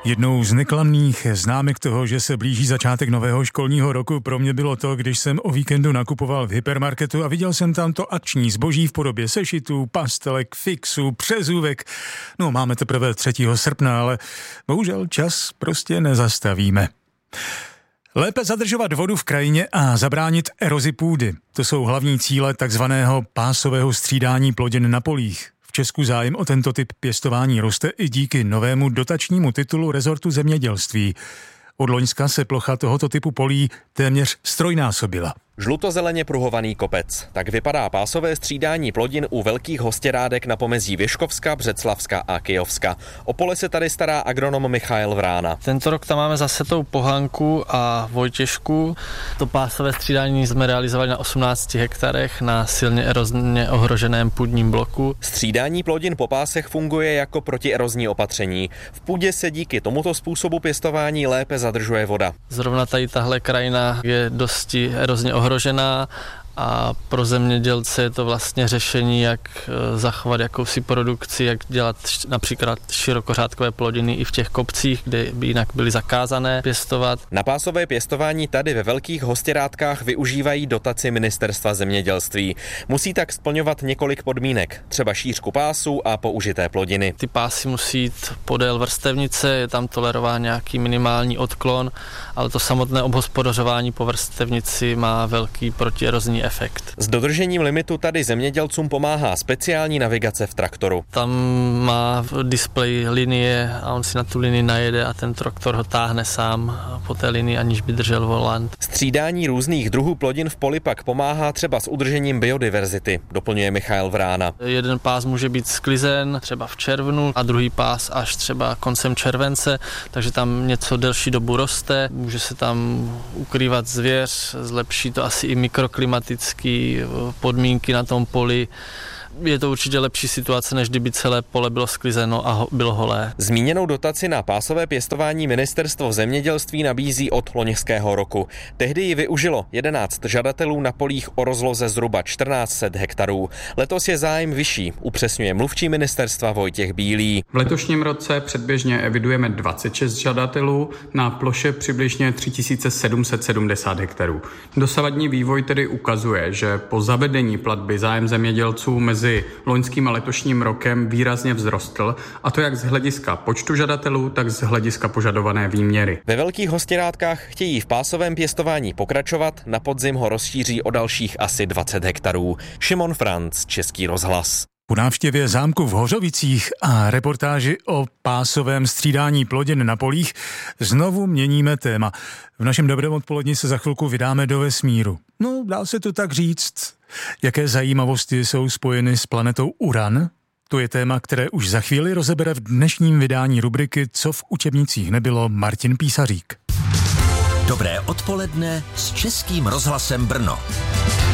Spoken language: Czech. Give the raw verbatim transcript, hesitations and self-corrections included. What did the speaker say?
Jednou z neklamných známek toho, že se blíží začátek nového školního roku, pro mě bylo to, když jsem o víkendu nakupoval v hypermarketu a viděl jsem tam to akční zboží v podobě sešitů, pastelek, fixů, přezůvek. No, máme teprve třetího srpna, ale bohužel čas prostě nezastavíme. Lépe zadržovat vodu v krajině a zabránit erozi půdy. To jsou hlavní cíle takzvaného pásového střídání plodin na polích. V Česku zájem o tento typ pěstování roste i díky novému dotačnímu titulu rezortu zemědělství. Od loňska se plocha tohoto typu polí téměř ztrojnásobila. Žlutozeleně pruhovaný kopec. Tak vypadá pásové střídání plodin u velkých hostěrádek na pomezí Vyškovska, Břeclavska a Kyjovska. O pole se tady stará agronom Michael Vrána. Tento rok tam máme zase tou Pohanku a Vojtěžku. To pásové střídání jsme realizovali na osmnácti hektarech na silně erozně ohroženém půdním bloku. Střídání plodin po pásech funguje jako protierozní opatření. V půdě se díky tomuto způsobu pěstování lépe zadržuje voda. Zrovna tady tahle krajina je dosti erozně ohrožená a pro zemědělce je to vlastně řešení, jak zachovat jakousi produkci, jak dělat například širokořádkové plodiny i v těch kopcích, kde by jinak byly zakázané pěstovat. Na pásové pěstování tady ve velkých hostěrádkách využívají dotaci Ministerstva zemědělství. Musí tak splňovat několik podmínek, třeba šířku pásů a použité plodiny. Ty pásy musí jít podél vrstevnice, je tam tolerován nějaký minimální odklon, ale to samotné obhospodařování po vrstevnici má velký protierozní efekt. S dodržením limitu tady zemědělcům pomáhá speciální navigace v traktoru. Tam má displej linie a on si na tu linii najede a ten traktor ho táhne sám po té linii, aniž by držel volant. Střídání různých druhů plodin v poli pak pomáhá třeba s udržením biodiverzity, doplňuje Michael Vrána. Jeden pás může být sklizen třeba v červnu a druhý pás až třeba koncem července, takže tam něco delší dobu roste, může se tam ukrývat zvěř, zlepší to asi i mikroklimatické podmínky na tom poli. Je to určitě lepší situace, než kdyby celé pole bylo sklizeno a ho, bylo holé. Zmíněnou dotaci na pásové pěstování Ministerstvo zemědělství nabízí od loňského roku. Tehdy ji využilo jedenáct žadatelů na polích o rozloze zhruba čtrnáct set hektarů. Letos je zájem vyšší, upřesňuje mluvčí ministerstva Vojtěch Bílý. V letošním roce předběžně evidujeme dvacet šest žadatelů na ploše přibližně tři tisíce sedm set sedmdesát hektarů. Dosavadní vývoj tedy ukazuje, že po zavedení platby zájem zemědělců mezi loňským a letošním rokem výrazně vzrostl, a to jak z hlediska počtu žadatelů, tak z hlediska požadované výměry. Ve velkých hostěrádkách chtějí v pásovém pěstování pokračovat, na podzim ho rozšíří o dalších asi dvacet hektarů. Šimon Franc, Český rozhlas. Po návštěvě zámku v Hořovicích a reportáži o pásovém střídání plodin na polích znovu měníme téma. V našem dobrém odpoledni se za chvilku vydáme do vesmíru. No, dá se to tak říct. Jaké zajímavosti jsou spojeny s planetou Uran? To je téma, které už za chvíli rozebere v dnešním vydání rubriky Co v učebnicích nebylo Martin Písařík. Dobré odpoledne s Českým rozhlasem Brno.